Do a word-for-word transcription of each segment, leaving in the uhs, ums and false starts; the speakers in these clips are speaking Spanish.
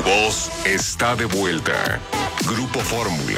voz está de vuelta. Grupo Fórmula.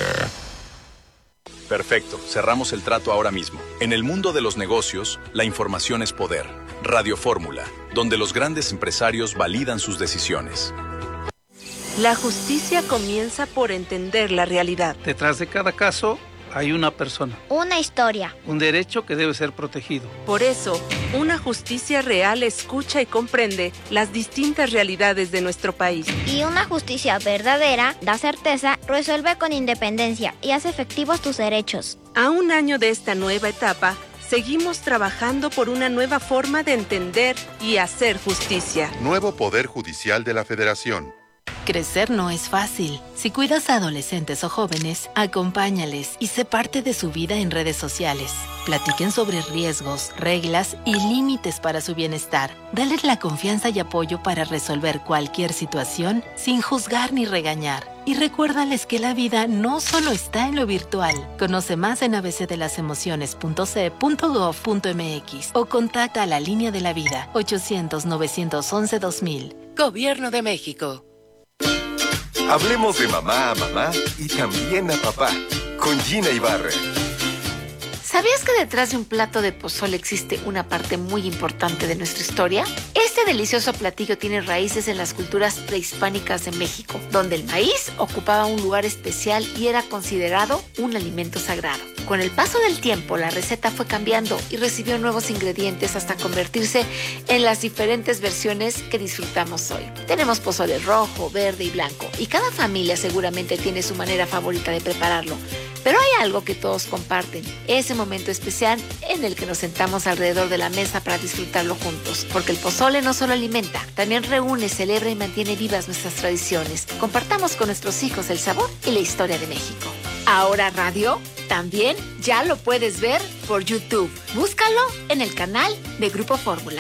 Perfecto, cerramos el trato ahora mismo. En el mundo de los negocios, la información es poder. Radio Fórmula, donde los grandes empresarios validan sus decisiones. La justicia comienza por entender la realidad. Detrás de cada caso hay una persona. Una historia. Un derecho que debe ser protegido. Por eso, una justicia real escucha y comprende las distintas realidades de nuestro país. Y una justicia verdadera da certeza, resuelve con independencia y hace efectivos tus derechos. A un año de esta nueva etapa, seguimos trabajando por una nueva forma de entender y hacer justicia. Nuevo Poder Judicial de la Federación. Crecer no es fácil. Si cuidas a adolescentes o jóvenes, acompáñales y sé parte de su vida en redes sociales. Platiquen sobre riesgos, reglas y límites para su bienestar. Dales la confianza y apoyo para resolver cualquier situación sin juzgar ni regañar. Y recuérdales que la vida no solo está en lo virtual. Conoce más en a b c de las emociones punto c e punto gov punto m x o contacta a la Línea de la Vida ochocientos, novecientos once, dos mil. Gobierno de México. Hablemos de mamá a mamá y también a papá, con Gina Ibarra. ¿Sabías que detrás de un plato de pozole existe una parte muy importante de nuestra historia? Este delicioso platillo tiene raíces en las culturas prehispánicas de México, donde el maíz ocupaba un lugar especial y era considerado un alimento sagrado. Con el paso del tiempo, la receta fue cambiando y recibió nuevos ingredientes hasta convertirse en las diferentes versiones que disfrutamos hoy. Tenemos pozole rojo, verde y blanco, y cada familia seguramente tiene su manera favorita de prepararlo. Pero hay algo que todos comparten, ese momento especial en el que nos sentamos alrededor de la mesa para disfrutarlo juntos. Porque el pozole no solo alimenta, también reúne, celebra y mantiene vivas nuestras tradiciones. Compartamos con nuestros hijos el sabor y la historia de México. Ahora Radio también ya lo puedes ver por YouTube. Búscalo en el canal de Grupo Fórmula.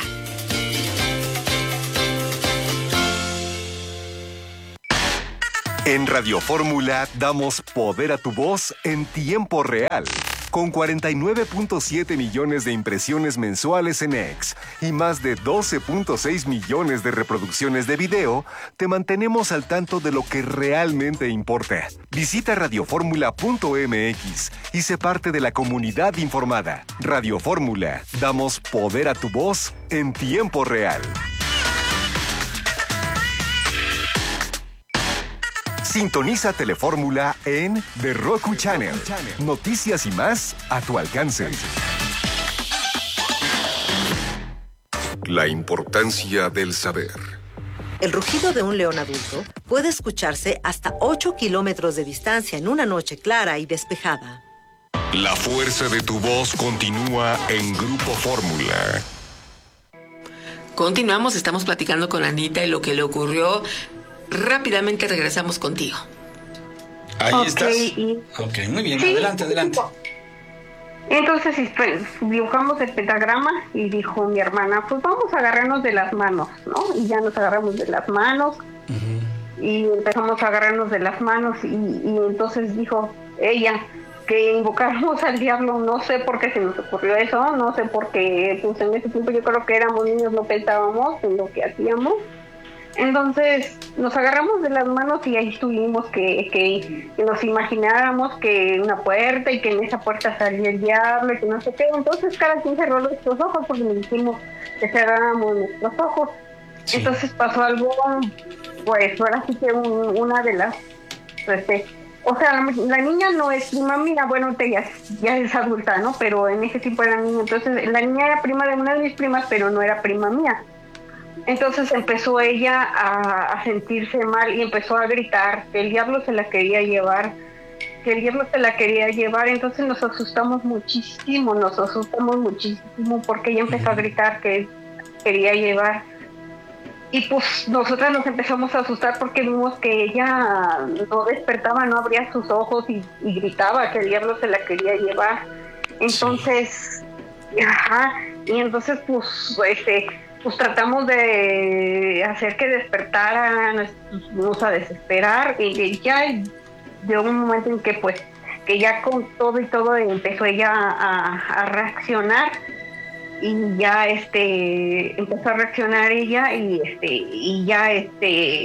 En Radio Fórmula damos poder a tu voz en tiempo real. Con cuarenta y nueve punto siete millones de impresiones mensuales en X y más de doce punto seis millones de reproducciones de video, te mantenemos al tanto de lo que realmente importa. Visita radioformula punto m x y sé parte de la comunidad informada. Radio Fórmula, damos poder a tu voz en tiempo real. Sintoniza Telefórmula en The Roku Channel. Noticias y más a tu alcance. La importancia del saber. El rugido de un león adulto puede escucharse hasta ocho kilómetros de distancia en una noche clara y despejada. La fuerza de tu voz continúa en Grupo Fórmula. Continuamos, estamos platicando con Anita y lo que le ocurrió. Rápidamente regresamos contigo. Ahí okay, estás. Y... Ok, muy bien, sí, adelante, adelante. Entonces pues, dibujamos el pentagrama y dijo mi hermana, pues vamos a agarrarnos de las manos, ¿no? Y ya nos agarramos de las manos uh-huh. y empezamos a agarrarnos de las manos y, y entonces dijo ella que invocáramos al diablo. No sé por qué se nos ocurrió eso, no sé por qué, pues en ese tiempo yo creo que éramos niños, no pensábamos en lo que hacíamos. Entonces nos agarramos de las manos y ahí tuvimos que, que, que nos imagináramos que una puerta y que en esa puerta salía el diablo y que no sé qué. Entonces cada quien cerró nuestros ojos porque nos dijimos que cerráramos nuestros ojos. Sí. Entonces pasó algo, pues ahora sí que un, una de las, pues, eh, o sea, la, la niña no es prima mía, bueno, ya, ya es adulta, ¿no? Pero en ese tiempo era niña. Entonces la niña era prima de una de mis primas, pero no era prima mía. Entonces empezó ella a, a sentirse mal y empezó a gritar que el diablo se la quería llevar, que el diablo se la quería llevar. Entonces nos asustamos muchísimo, nos asustamos muchísimo porque ella empezó a gritar que quería llevar. Y pues nosotras nos empezamos a asustar porque vimos que ella no despertaba, no abría sus ojos y, y gritaba que el diablo se la quería llevar. Entonces, sí. ajá, y entonces pues este... pues tratamos de hacer que despertara, nos pusimos a desesperar y ya llegó un momento en que pues que ya con todo y todo empezó ella a, a reaccionar y ya este empezó a reaccionar ella y este y ya este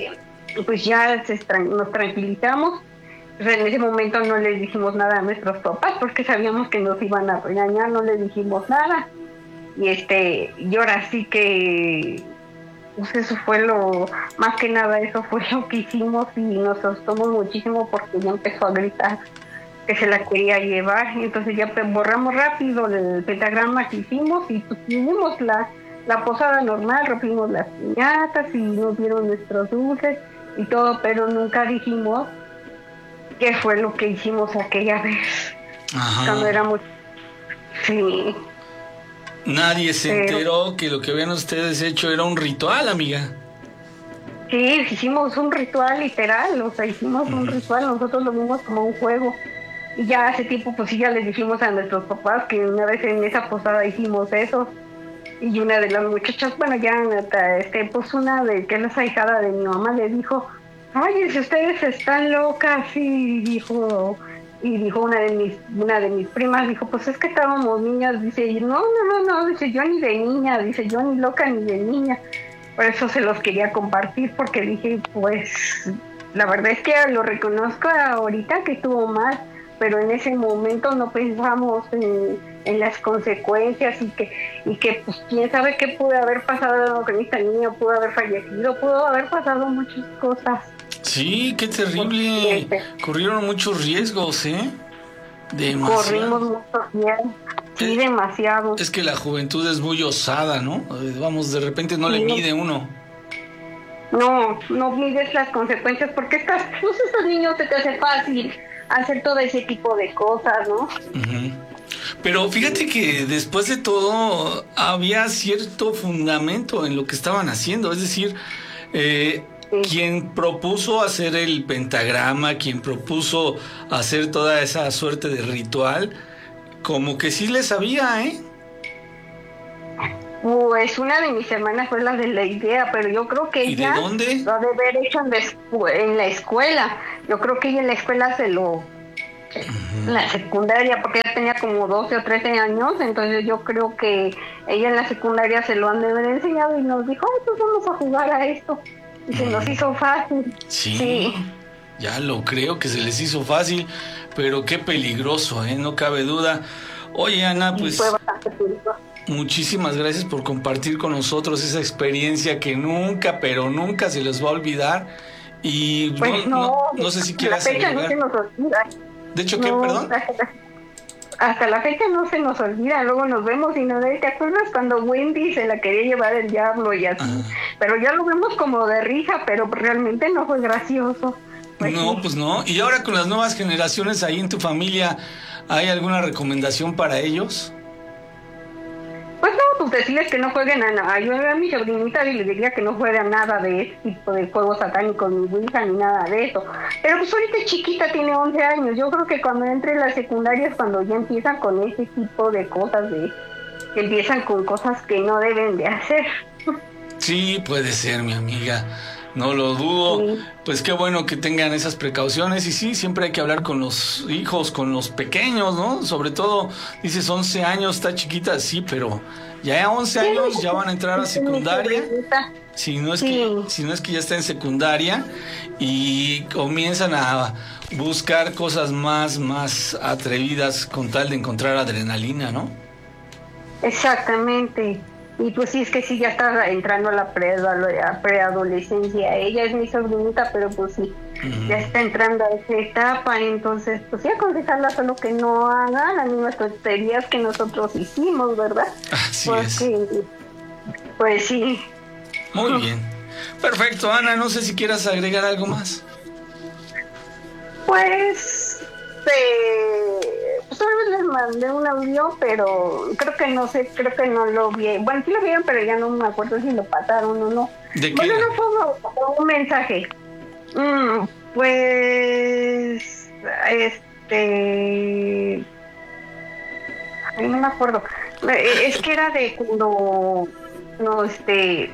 pues ya se, nos tranquilizamos. O sea, en ese momento no les dijimos nada a nuestros papás porque sabíamos que nos iban a regañar, no les dijimos nada. Y este, y ahora sí que pues eso fue lo, más que nada eso fue lo que hicimos y nos asustamos muchísimo porque ya empezó a gritar que se la quería llevar. Y entonces ya borramos rápido el pentagrama que hicimos y pues hicimos la, la posada normal, rompimos las piñatas y nos dieron nuestros dulces y todo, pero nunca dijimos qué fue lo que hicimos aquella vez. Ajá. Cuando éramos... Sí. Nadie se Pero... enteró que lo que habían ustedes hecho era un ritual, amiga. Sí, hicimos un ritual literal, o sea, hicimos uh-huh. un ritual, nosotros lo vimos como un juego. Y ya hace tiempo, pues sí, ya les dijimos a nuestros papás que una vez en esa posada hicimos eso. Y una de las muchachas, bueno, ya, este, pues una de que es la ahijada de mi mamá le dijo, ay, si ustedes están locas, y dijo... Y dijo una de mis una de mis primas, dijo, pues es que estábamos niñas, dice, y no, no, no, no, dice, yo ni de niña, dice, yo ni loca ni de niña. Por eso se los quería compartir, porque dije, pues, la verdad es que lo reconozco ahorita que estuvo mal, pero en ese momento no pensamos en, en las consecuencias y que, y que, pues, quién sabe qué pudo haber pasado con esta niña, pudo haber fallecido, pudo haber pasado muchas cosas. Sí, qué terrible. Corrieron muchos riesgos, ¿eh? Demasiado. Corrimos muchos riesgos. Sí, eh, demasiado. Es que la juventud es muy osada, ¿no? Vamos, de repente no sí. le mide uno. No, no mides las consecuencias porque estás, pues estos niños se te hace fácil hacer todo ese tipo de cosas, ¿no? Uh-huh. Pero fíjate que después de todo había cierto fundamento en lo que estaban haciendo, es decir, eh, quien propuso hacer el pentagrama, quien propuso hacer toda esa suerte de ritual, como que sí le sabía, ¿eh? Pues una de mis hermanas fue la de la idea, pero yo creo que ¿Y ella de dónde? lo ha de haber hecho en la, escu- en la escuela. Yo creo que ella en la escuela se lo... Uh-huh. En la secundaria, porque ella tenía como doce o trece años, entonces yo creo que ella en la secundaria se lo han de haber enseñado y nos dijo, ay, pues vamos a jugar a esto. Y se nos hizo fácil. Sí, sí, ya lo creo que se les hizo fácil, pero qué peligroso, ¿eh? No cabe duda. Oye, Ana, pues fue bastante peligroso. Muchísimas gracias por compartir con nosotros esa experiencia que nunca, pero nunca se les va a olvidar. Y pues no, no, no, no sé si quieras la fecha agregar. No se nos olvida. De hecho, ¿qué? No, Perdón. Hasta, hasta la fecha no se nos olvida, luego nos vemos y no, ¿te acuerdas cuando Wendy se la quería llevar el diablo y así? Ah. Pero ya lo vemos como de risa, pero realmente no fue gracioso. Pues no, sí. pues no. Y ahora con las nuevas generaciones ahí en tu familia, ¿hay alguna recomendación para ellos? Pues no, pues decirles que no jueguen a nada. Yo a mi sobrinita y le diría que no jueguen nada de ese tipo de juegos satánicos, ni Ouija, ni nada de eso. Pero pues ahorita es chiquita, tiene once años. Yo creo que cuando entre en la secundaria es cuando ya empiezan con ese tipo de cosas, de que empiezan con cosas que no deben de hacer. Sí, puede ser, mi amiga. No lo dudo. Sí. Pues qué bueno que tengan esas precauciones. Y sí, siempre hay que hablar con los hijos, con los pequeños, ¿no? Sobre todo, dices once años, está chiquita, sí, pero ya a once años ya van a entrar a secundaria. Si no es que, si no es que ya está en secundaria y comienzan a buscar cosas más, más atrevidas con tal de encontrar adrenalina, ¿no? Exactamente. Y pues sí, es que sí, ya está entrando a la preadolescencia. Ella es mi sobrinita, pero pues sí, uh-huh. ya está entrando a esa etapa. Entonces, pues sí, aconsejarla solo que no haga las mismas tonterías que nosotros hicimos, ¿verdad? Así Porque, es. Pues sí. Muy bien. Perfecto, Ana, no sé si quieras agregar algo más. Pues... Eh... Pues les mandé un audio, pero creo que no sé, creo que no lo vi. Bueno, sí lo vieron, pero ya no me acuerdo si lo pasaron o no. ¿De qué? Bueno, no fue un mensaje. Mm, pues, este... Ay, no me acuerdo. Es que era de cuando... No, este...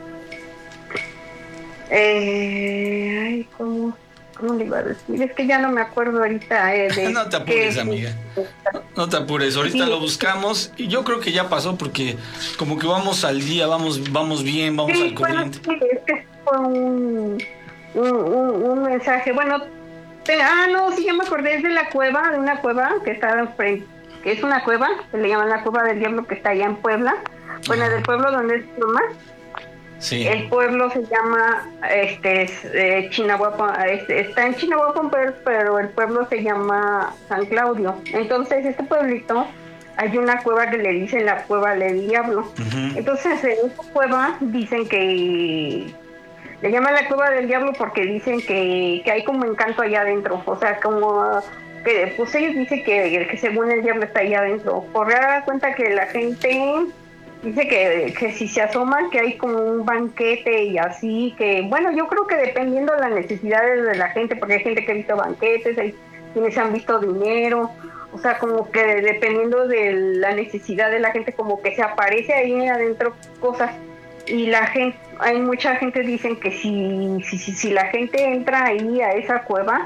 Eh... Ay, ¿cómo...? ¿Cómo le iba a decir? Es que ya no me acuerdo ahorita. Eh, de no te apures, que... amiga. No, no te apures. Ahorita sí. Lo buscamos y yo creo que ya pasó porque como que vamos al día, vamos vamos bien, vamos sí, al corriente. Bueno, sí, es que fue un, un, un, un mensaje. Bueno, te, ah, no, sí, ya me acordé, es de la cueva, de una cueva que está frente, que es una cueva, que le llaman la Cueva del Diablo, que está allá en Puebla. Bueno, del pueblo donde es Pluma. Sí. El pueblo se llama este eh, Chinahuapan, este, está en Chinahuapan, pero, pero el pueblo se llama San Claudio. Entonces, este pueblito, hay una cueva que le dicen la Cueva del Diablo. Uh-huh. Entonces, en esta cueva dicen que le llaman la Cueva del Diablo porque dicen que, que hay como encanto allá adentro. O sea, como que pues ellos dicen que, que según el diablo está allá adentro. Por dar cuenta que la gente dice que, que si se asoman que hay como un banquete y así, que bueno, yo creo que dependiendo de las necesidades de la gente, porque hay gente que ha visto banquetes, hay quienes han visto dinero, o sea, como que dependiendo de la necesidad de la gente, como que se aparece ahí adentro cosas, y la gente, hay mucha gente dicen que si, si, si, si la gente entra ahí a esa cueva,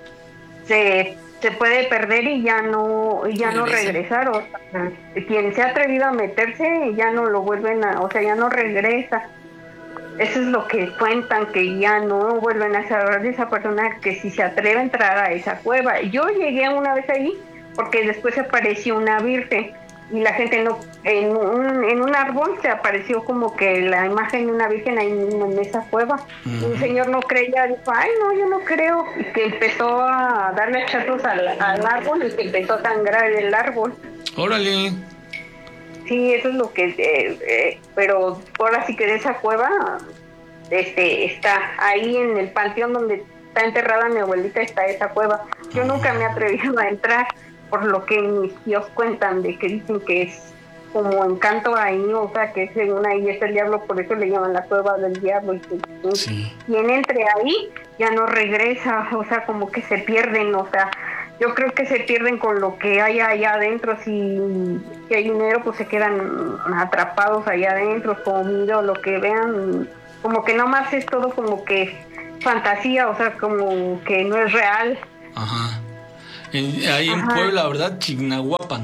se se puede perder y ya no y ya no regresar, o sea, quien se ha atrevido a meterse ya no lo vuelven a, o sea, ya no regresa. Eso es lo que cuentan, que ya no vuelven a saber de esa persona que si se atreve a entrar a esa cueva. Yo llegué una vez ahí porque después apareció una virgen y la gente no, en un, en un árbol se apareció como que la imagen de una virgen ahí en esa cueva. Uh-huh. Y un señor no creía, dijo, ay no, yo no creo, y que empezó a darle hachazos al, al árbol y que empezó a sangrar el árbol. Órale. Sí, eso es lo que, eh, eh, pero ahora sí que de esa cueva, este, está ahí en el panteón donde está enterrada mi abuelita, está esa cueva. Yo uh-huh. nunca me he atrevido a entrar, por lo que mis tíos cuentan, de que dicen que es como encanto ahí, o sea, que según ahí es el diablo, por eso le llaman la Cueva del Diablo, y que sí. quien entre ahí ya no regresa, o sea, como que se pierden, o sea, yo creo que se pierden con lo que hay allá adentro. Si, si hay dinero, pues se quedan atrapados allá adentro, comida o lo que vean, como que nomás es todo como que fantasía, o sea, como que no es real. Ajá. En, ahí en Ajá. Puebla, ¿verdad? Chignahuapan.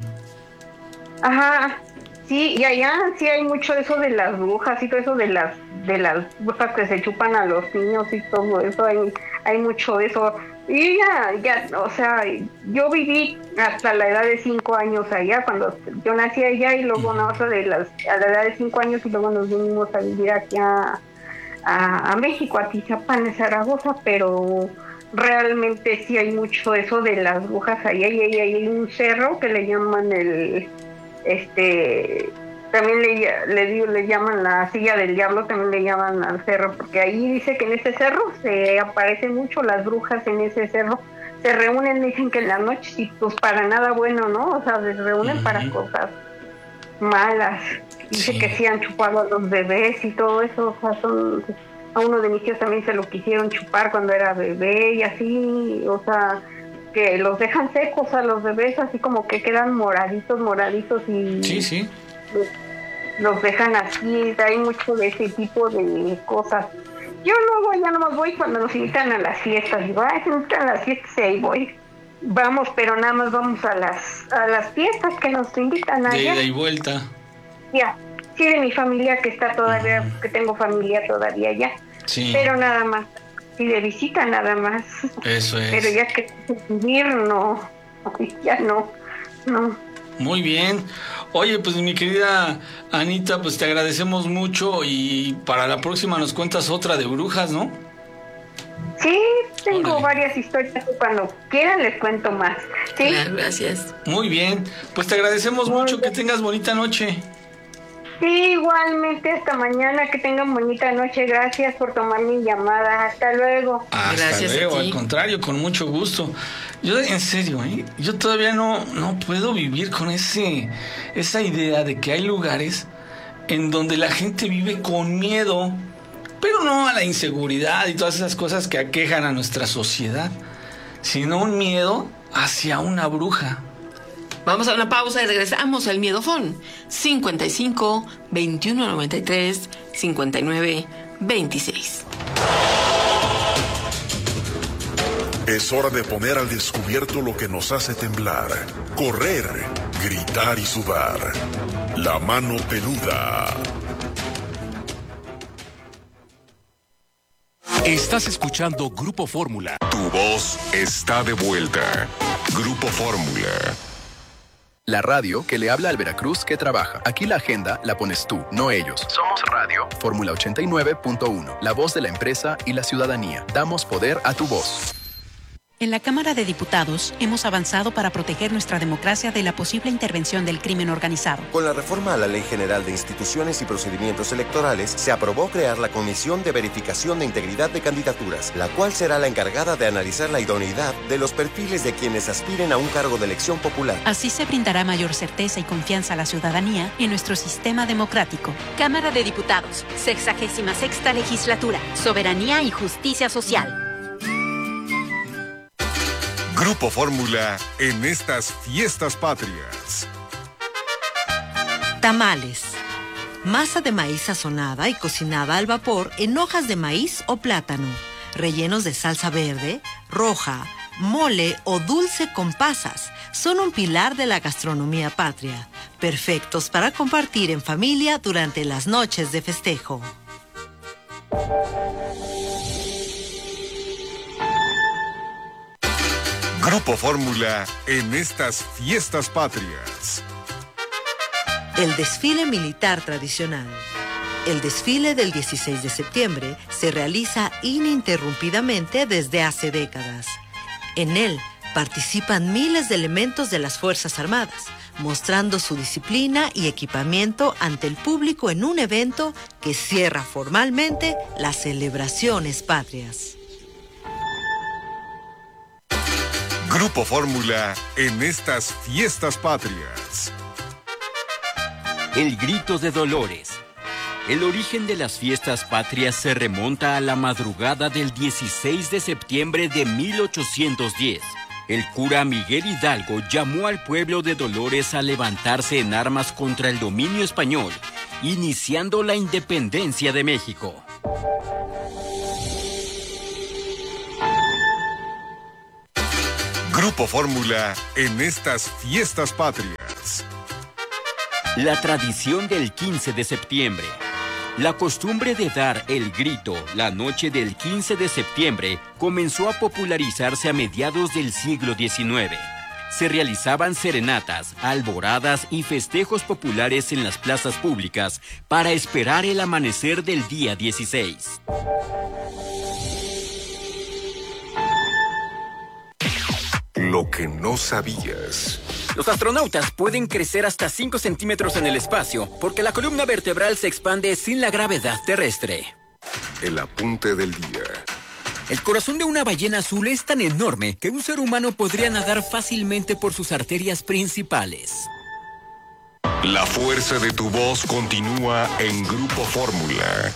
Ajá, sí, y allá sí hay mucho eso de las brujas y todo eso de las de las brujas que se chupan a los niños y todo eso, hay, hay mucho de eso. Y ya, ya, o sea, yo viví hasta la edad de cinco años allá, cuando yo nací allá, y luego no, o sea, de las, a la edad de cinco años, y luego nos vinimos a vivir aquí a, a, a México, a Tizapán, a Zaragoza, pero realmente sí hay mucho eso de las brujas allá, y hay, hay un cerro que le llaman el, este, también le, le, digo, le llaman la silla del diablo, también le llaman al cerro, porque ahí dice que en ese cerro se aparecen mucho las brujas, en ese cerro se reúnen, dicen que en la noche, y pues para nada bueno, ¿no? O sea, se reúnen uh-huh. para cosas malas. Dice sí. que sí han chupado a los bebés y todo eso, o sea, son... A uno de mis tíos también se lo quisieron chupar cuando era bebé y así, o sea, que los dejan secos a los bebés, así como que quedan moraditos, moraditos y... Sí, sí. Los, los dejan así, hay mucho de ese tipo de cosas. Yo luego ya nomás voy cuando nos invitan a las fiestas, digo, ay, se invitan a las fiestas y ahí voy. Vamos, pero nada más vamos a las a las fiestas que nos invitan allá. De ida y vuelta. Ya. Sí, de mi familia que está todavía, uh-huh. que tengo familia todavía allá. Sí. Pero nada más. Sí, de visita nada más. Eso es. Pero ya que vivir, no. Ya no. No. Muy bien. Oye, pues mi querida Anita, pues te agradecemos mucho, y para la próxima nos cuentas otra de brujas, ¿no? Sí, tengo Órale. varias historias, cuando quieran les cuento más. ¿Sí? Claro, gracias. Muy bien. Pues te agradecemos Muy mucho, bien. Que tengas bonita noche. Sí, igualmente, hasta mañana, que tengan bonita noche. Gracias por tomar mi llamada. Hasta luego. Hasta Gracias luego, a ti. Al contrario, con mucho gusto. Yo, en serio, ¿eh? Yo todavía no, no puedo vivir con ese esa idea de que hay lugares en donde la gente vive con miedo, pero no a la inseguridad y todas esas cosas que aquejan a nuestra sociedad, sino un miedo hacia una bruja. Vamos a una pausa y regresamos al Miedofón. cincuenta y cinco, veintiuno noventa y tres, cincuenta y nueve, veintiséis. Es hora de poner al descubierto lo que nos hace temblar, correr, gritar y sudar. La mano peluda. Estás escuchando Grupo Fórmula. Tu voz está de vuelta. Grupo Fórmula. La radio que le habla al Veracruz que trabaja. Aquí la agenda la pones tú, no ellos. Somos Radio Fórmula ochenta y nueve punto uno. La voz de la empresa y la ciudadanía. Damos poder a tu voz. En la Cámara de Diputados hemos avanzado para proteger nuestra democracia de la posible intervención del crimen organizado. Con la reforma a la Ley General de Instituciones y Procedimientos Electorales, se aprobó crear la Comisión de Verificación de Integridad de Candidaturas, la cual será la encargada de analizar la idoneidad de los perfiles de quienes aspiren a un cargo de elección popular. Así se brindará mayor certeza y confianza a la ciudadanía en nuestro sistema democrático. Cámara de Diputados, sexagésima sexta legislatura, soberanía y justicia social. Grupo Fórmula en estas fiestas patrias. Tamales. Masa de maíz sazonada y cocinada al vapor en hojas de maíz o plátano, rellenos de salsa verde, roja, mole o dulce con pasas. Son un pilar de la gastronomía patria, perfectos para compartir en familia durante las noches de festejo. Grupo Fórmula en estas fiestas patrias. El desfile militar tradicional. El desfile del dieciséis de septiembre se realiza ininterrumpidamente desde hace décadas. En él participan miles de elementos de las Fuerzas Armadas, mostrando su disciplina y equipamiento ante el público en un evento que cierra formalmente las celebraciones patrias. Grupo Fórmula en estas fiestas patrias. El grito de Dolores. El origen de las fiestas patrias se remonta a la madrugada del dieciséis de septiembre de mil ochocientos diez. El cura Miguel Hidalgo llamó al pueblo de Dolores a levantarse en armas contra el dominio español, iniciando la independencia de México. Grupo Fórmula en estas fiestas patrias. La tradición del quince de septiembre. La costumbre de dar el grito la noche del quince de septiembre comenzó a popularizarse a mediados del siglo diecinueve. Se realizaban serenatas, alboradas y festejos populares en las plazas públicas para esperar el amanecer del día dieciséis. Lo que no sabías. Los astronautas pueden crecer hasta cinco centímetros en el espacio porque la columna vertebral se expande sin la gravedad terrestre. El apunte del día. El corazón de una ballena azul es tan enorme que un ser humano podría nadar fácilmente por sus arterias principales. La fuerza de tu voz continúa en Grupo Fórmula.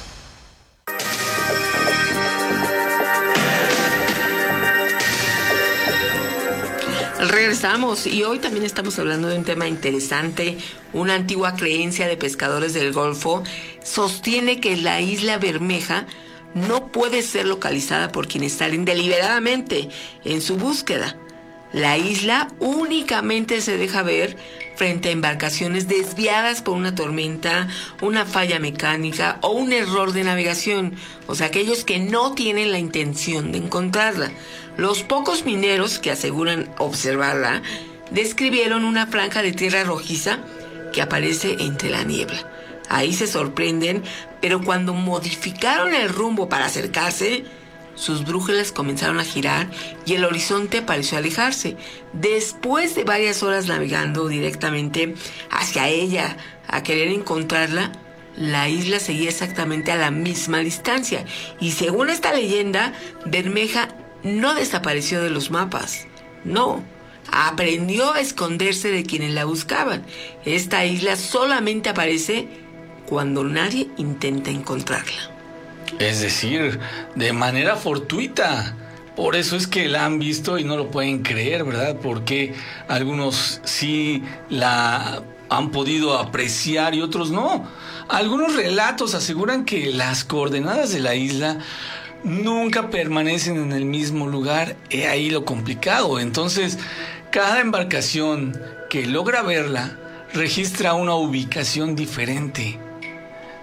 Regresamos y hoy también estamos hablando de un tema interesante. Una antigua creencia de pescadores del Golfo sostiene que la isla Bermeja no puede ser localizada por quienes salen deliberadamente en su búsqueda. La isla únicamente se deja ver frente a embarcaciones desviadas por una tormenta, una falla mecánica o un error de navegación, o sea, aquellos que no tienen la intención de encontrarla. Los pocos mineros que aseguran observarla describieron una franja de tierra rojiza que aparece entre la niebla. Ahí se sorprenden, pero cuando modificaron el rumbo para acercarse, sus brújulas comenzaron a girar y el horizonte pareció alejarse. Después de varias horas navegando directamente hacia ella a querer encontrarla, la isla seguía exactamente a la misma distancia. Y según esta leyenda, Bermeja no desapareció de los mapas. No, aprendió a esconderse de quienes la buscaban. Esta isla solamente aparece cuando nadie intenta encontrarla. Es decir, de manera fortuita. Por eso es que la han visto y no lo pueden creer, ¿verdad? Porque algunos sí la han podido apreciar y otros no. Algunos relatos aseguran que las coordenadas de la isla nunca permanecen en el mismo lugar. He ahí lo complicado. Entonces, cada embarcación que logra verla registra una ubicación diferente.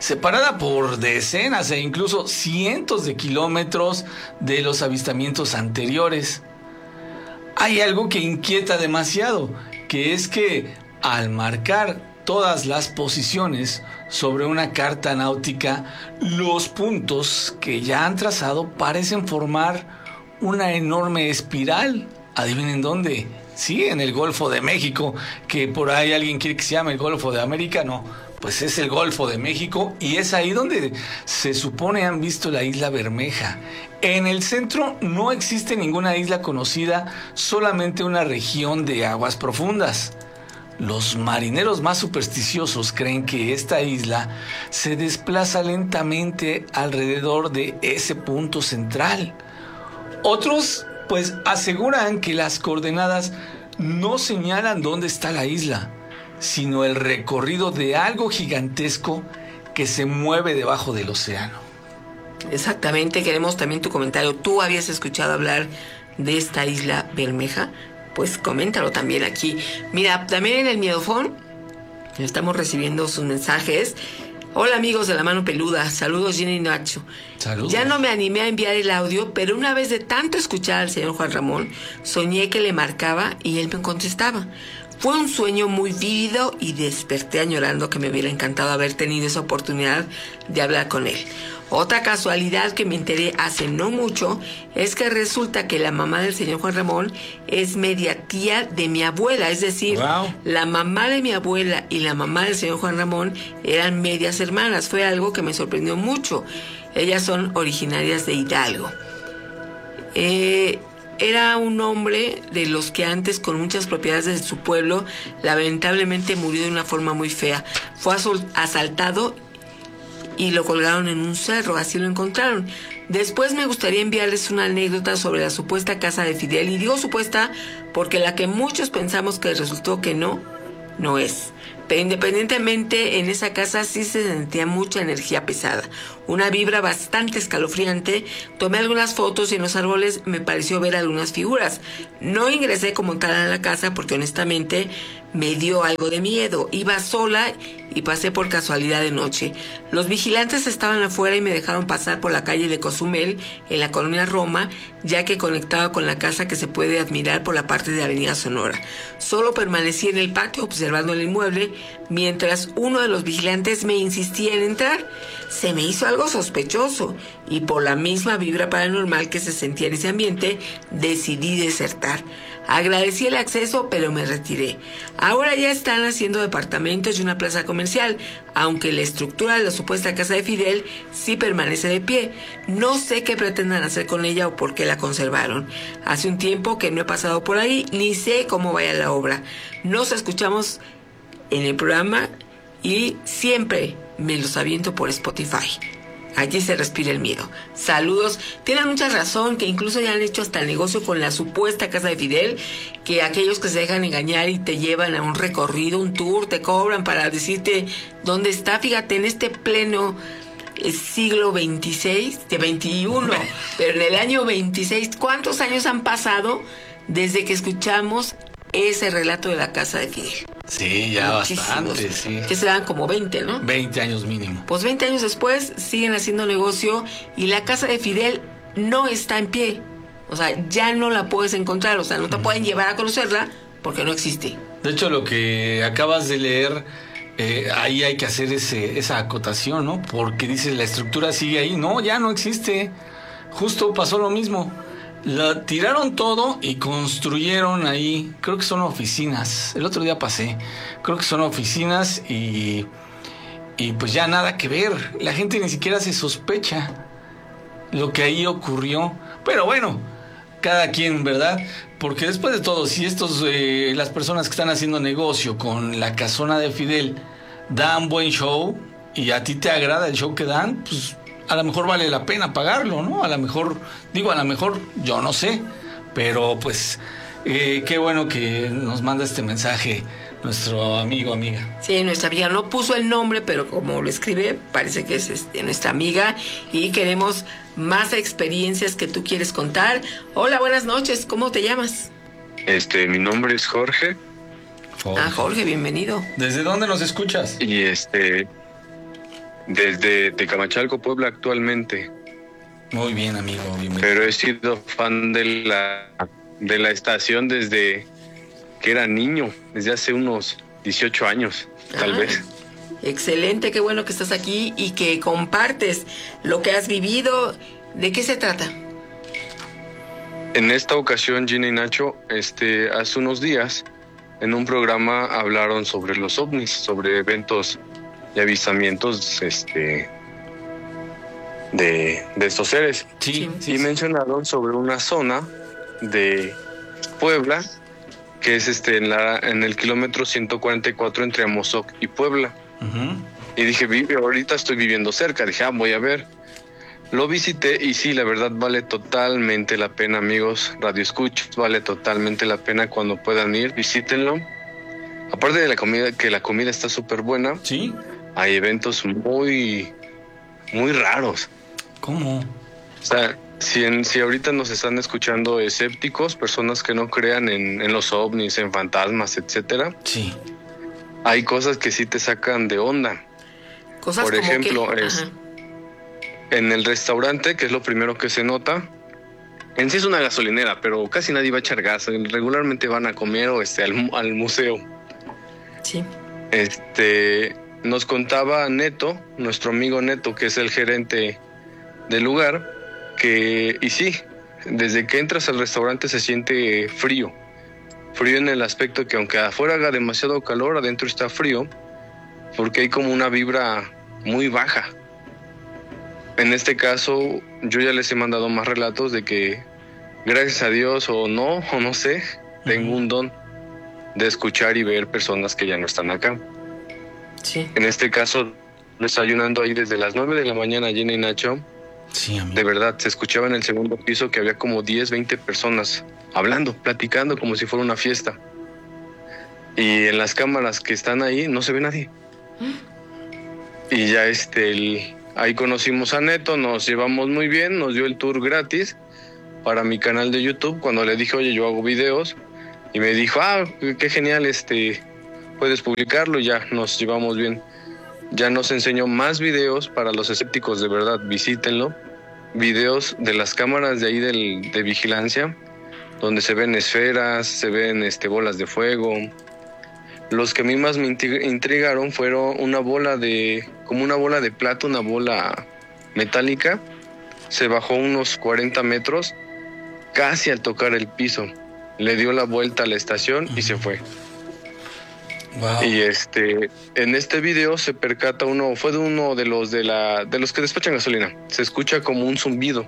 separada por decenas e incluso cientos de kilómetros de los avistamientos anteriores. Hay algo que inquieta demasiado, que es que al marcar todas las posiciones sobre una carta náutica, los puntos que ya han trazado parecen formar una enorme espiral. ¿Adivinen dónde? Sí, en el Golfo de México, que por ahí alguien quiere que se llame el Golfo de América. No, pues es el Golfo de México y es ahí donde se supone han visto la isla Bermeja. En el centro no existe ninguna isla conocida, solamente una región de aguas profundas. Los marineros más supersticiosos creen que esta isla se desplaza lentamente alrededor de ese punto central. Otros pues aseguran que las coordenadas no señalan dónde está la isla, sino el recorrido de algo gigantesco que se mueve debajo del océano. Exactamente, queremos también tu comentario. ¿Tú habías escuchado hablar de esta isla Bermeja? Pues coméntalo también aquí. Mira, también en el Miedofón estamos recibiendo sus mensajes. Hola amigos de La Mano Peluda, saludos Gina y Nacho. Saludos. Ya no me animé a enviar el audio, pero una vez de tanto escuchar al señor Juan Ramón, soñé que le marcaba y él me contestaba. Fue un sueño muy vívido y desperté añorando que me hubiera encantado haber tenido esa oportunidad de hablar con él. Otra casualidad que me enteré hace no mucho es que resulta que la mamá del señor Juan Ramón es media tía de mi abuela, es decir, wow. La mamá de mi abuela y la mamá del señor Juan Ramón eran medias hermanas. Fue algo que me sorprendió mucho. Ellas son originarias de Hidalgo. Eh, era un hombre de los que antes, con muchas propiedades de su pueblo, lamentablemente murió de una forma muy fea. Fue asaltado y lo colgaron en un cerro, así lo encontraron. Después me gustaría enviarles una anécdota sobre la supuesta casa de Fidel, y digo supuesta porque la que muchos pensamos que resultó que no, no es. Pero independientemente, en esa casa sí se sentía mucha energía pesada, una vibra bastante escalofriante. Tomé algunas fotos y en los árboles me pareció ver algunas figuras. No ingresé como tal a la casa porque honestamente me dio algo de miedo. Iba sola y pasé por casualidad de noche. Los vigilantes estaban afuera y me dejaron pasar por la calle de Cozumel, en la colonia Roma, ya que conectaba con la casa que se puede admirar por la parte de Avenida Sonora. Solo permanecí en el patio observando el inmueble, mientras uno de los vigilantes me insistía en entrar. Se me hizo algo sospechoso y por la misma vibra paranormal que se sentía en ese ambiente, decidí desertar. Agradecí el acceso, pero me retiré. Ahora ya están haciendo departamentos y una plaza comercial, aunque la estructura de la supuesta casa de Fidel sí permanece de pie. No sé qué pretendan hacer con ella o por qué la conservaron. Hace un tiempo que no he pasado por ahí, ni sé cómo vaya la obra. Nos escuchamos en el programa y siempre me los aviento por Spotify. Allí se respira el miedo. Saludos. Tienen mucha razón, que incluso ya han hecho hasta el negocio con la supuesta casa de Fidel, que aquellos que se dejan engañar y te llevan a un recorrido, un tour, te cobran para decirte dónde está. Fíjate, en este pleno siglo veintiséis, de veintiuno, pero en el año veintiséis, ¿cuántos años han pasado desde que escuchamos ese relato de la casa de Fidel? Sí, ya Muchísimos. bastante, sí. Que se dan como veinte, ¿no? veinte años mínimo. Pues veinte años después siguen haciendo negocio y la casa de Fidel no está en pie. O sea, ya no la puedes encontrar, o sea, no te pueden llevar a conocerla porque no existe. De hecho, lo que acabas de leer, eh, ahí hay que hacer ese, esa acotación, ¿no? Porque dices, la estructura sigue ahí. No, ya no existe. Justo pasó lo mismo. La tiraron todo y construyeron ahí, creo que son oficinas. El otro día pasé, creo que son oficinas y, y pues ya nada que ver. La gente ni siquiera se sospecha lo que ahí ocurrió. Pero bueno, cada quien, ¿verdad? Porque después de todo, si estos, eh, las personas que están haciendo negocio con la casona de Fidel dan buen show y a ti te agrada el show que dan, pues a lo mejor vale la pena pagarlo, ¿no? A lo mejor, digo, a lo mejor, yo no sé, pero pues eh, qué bueno que nos manda este mensaje nuestro amigo, amiga. Sí, nuestra amiga no puso el nombre, pero como lo escribe, parece que es este, nuestra amiga, y queremos más experiencias que tú quieres contar. Hola, buenas noches, ¿cómo te llamas? Este, mi nombre es Jorge. Jorge. Ah, Jorge, bienvenido. ¿Desde dónde nos escuchas? Y este... Desde Tecamachalco, Puebla, actualmente. Muy bien, amigo. Bienvenido. Pero he sido fan de la, de la estación desde que era niño, desde hace unos dieciocho años, tal Ah, vez. Excelente, qué bueno que estás aquí y que compartes lo que has vivido. ¿De qué se trata? En esta ocasión, Gina y Nacho, este, hace unos días, en un programa hablaron sobre los ovnis, sobre eventos y avistamientos este, de, de estos seres. Sí, y mencionaron sobre una zona de Puebla, que es este en, la, en el kilómetro ciento cuarenta y cuatro entre Amozoc y Puebla. Uh-huh. Y dije, vive, ahorita estoy viviendo cerca. Dije, ah, voy a ver. Lo visité y sí, la verdad vale totalmente la pena, amigos Radio Escuchas, vale totalmente la pena cuando puedan ir, visítenlo. Aparte de la comida, que la comida está súper buena, sí, hay eventos muy, muy raros. ¿Cómo? O sea, si, en, si ahorita nos están escuchando escépticos, personas que no crean en, en los ovnis, en fantasmas, etcétera, sí, hay cosas que sí te sacan de onda. Cosas Por como ejemplo, que... es... Ajá. En el restaurante, que es lo primero que se nota, en sí es una gasolinera, pero casi nadie va a echar gas. Regularmente van a comer o este al, al museo. Sí. Este, nos contaba Neto, nuestro amigo Neto, que es el gerente del lugar, que, y sí, desde que entras al restaurante se siente frío. Frío en el aspecto que aunque afuera haga demasiado calor, adentro está frío, porque hay como una vibra muy baja. En este caso, yo ya les he mandado más relatos de que, gracias a Dios o no, o no sé, tengo un don de escuchar y ver personas que ya no están acá. Sí. En este caso, desayunando ahí desde las nueve de la mañana, Gina y Nacho, sí, de verdad, se escuchaba en el segundo piso que había como diez, veinte personas hablando, platicando como si fuera una fiesta. Y en las cámaras que están ahí no se ve nadie. Y ya este... el ahí conocimos a Neto, nos llevamos muy bien, nos dio el tour gratis para mi canal de YouTube cuando le dije, oye, yo hago videos, y me dijo, ah, qué genial, este, puedes publicarlo, y ya nos llevamos bien. Ya nos enseñó más videos para los escépticos, de verdad, visítenlo, videos de las cámaras de ahí del, de vigilancia, donde se ven esferas, se ven este, bolas de fuego. Los que a mí más me intrigaron fueron una bola de, como una bola de plata, una bola metálica. Se bajó unos cuarenta metros, casi al tocar el piso. Le dio la vuelta a la estación y se fue. Wow. Y este, en este video se percata uno, fue de uno de los de la, de los que despachan gasolina. Se escucha como un zumbido.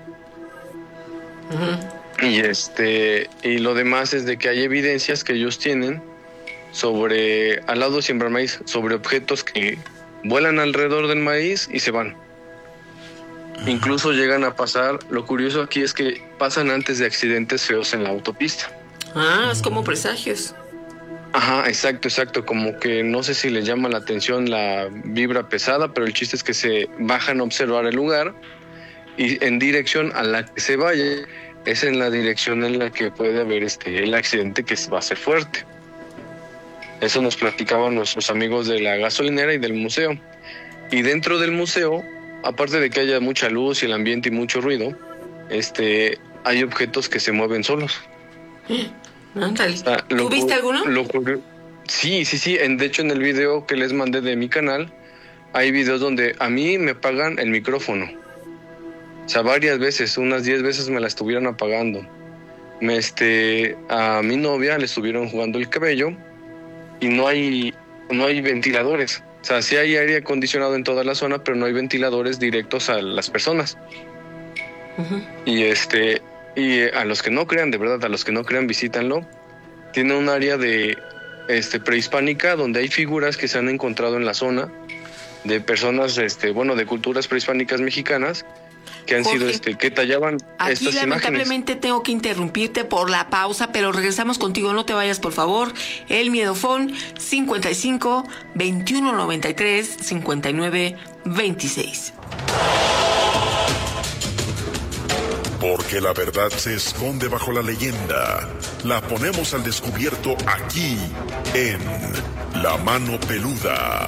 Uh-huh. Y este, y lo demás es de que hay evidencias que ellos tienen sobre, al lado de Siembra Maíz, sobre objetos que vuelan alrededor del maíz y se van. Uh-huh. Incluso llegan a pasar, lo curioso aquí es que pasan antes de accidentes feos en la autopista. Ah, es como presagios. Ajá, exacto, exacto, como que no sé si les llama la atención la vibra pesada, pero el chiste es que se bajan a observar el lugar y en dirección a la que se vaya, es en la dirección en la que puede haber este, el accidente que va a ser fuerte. Eso nos platicaban nuestros amigos de la gasolinera y del museo. Y dentro del museo, aparte de que haya mucha luz y el ambiente y mucho ruido, este, hay objetos que se mueven solos. Ándale. O sea, ¿Tú viste alguno? Lo, sí, sí, sí. En, de hecho, en el video que les mandé de mi canal, hay videos donde a mí me apagan el micrófono. O sea, varias veces, unas diez veces me la estuvieron apagando. Me, este, a mi novia le estuvieron jugando el cabello y no hay, no hay ventiladores. O sea, sí hay aire acondicionado en toda la zona, pero no hay ventiladores directos a las personas. Uh-huh. Y este, y a los que no crean, de verdad, a los que no crean, visítanlo. Tiene un área de este prehispánica donde hay figuras que se han encontrado en la zona de personas, este, bueno, de culturas prehispánicas mexicanas que han Jorge, sido, este, que tallaban aquí estas lamentablemente imágenes. Tengo que interrumpirte por la pausa, pero regresamos contigo, no te vayas, por favor. El Miedofón cincuenta y cinco, veintiuno noventa y tres, cincuenta y nueve, veintiséis. Porque la verdad se esconde bajo la leyenda. La ponemos al descubierto aquí, en La Mano Peluda.